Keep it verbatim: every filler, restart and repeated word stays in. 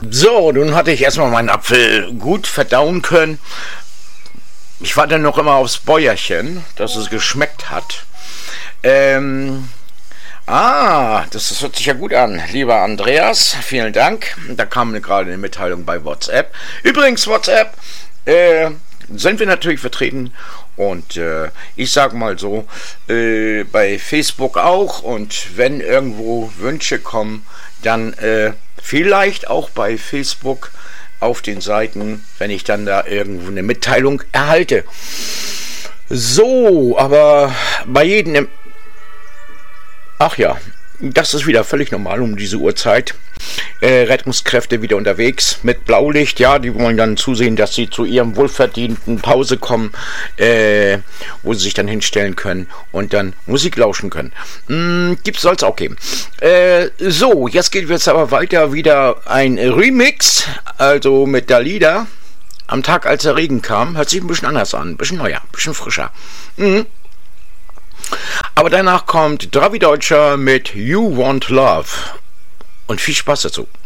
So, nun hatte ich erstmal meinen Apfel gut verdauen können. Ich warte noch immer aufs Bäuerchen, dass es geschmeckt hat. Ähm, ah, das, das hört sich ja gut an. Lieber Andreas, vielen Dank. Da kam gerade eine Mitteilung bei WhatsApp. Übrigens, WhatsApp, äh, sind wir natürlich vertreten. Und äh, ich sag mal so, äh, bei Facebook auch. Und wenn irgendwo Wünsche kommen, dann äh, vielleicht auch bei Facebook auf den Seiten, wenn ich dann da irgendwo eine Mitteilung erhalte. So, aber bei jedem... Ach ja, das ist wieder völlig normal um diese Uhrzeit. Äh, Rettungskräfte wieder unterwegs mit Blaulicht. Ja, die wollen dann zusehen, dass sie zu ihrem wohlverdienten Pause kommen, äh, wo sie sich dann hinstellen können und dann Musik lauschen können. Hm, gibt's, soll's auch geben. Äh, so, jetzt geht jetzt aber weiter wieder ein Remix, also mit Dalida. Am Tag, als der Regen kam, hört sich ein bisschen anders an, ein bisschen neuer, ein bisschen frischer. Mhm. Aber danach kommt Dravi Deutscher mit You Want Love. Und viel Spaß dazu.